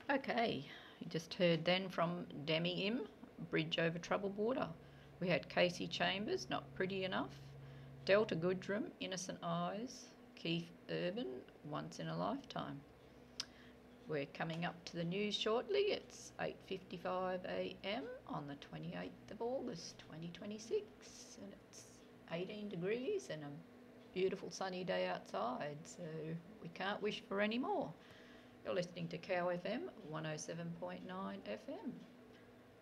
Okay, you just heard then from Demi Im, Bridge Over Troubled Water. We had Casey Chambers, Not Pretty Enough, Delta Goodrum, Innocent Eyes, Keith Urban, Once in a Lifetime. We're coming up to the news shortly. It's 8:55 a.m. on the 28th of August 2026 and it's 18 degrees and a beautiful sunny day outside, so we can't wish for any more. You're listening to Cow FM 107.9 FM.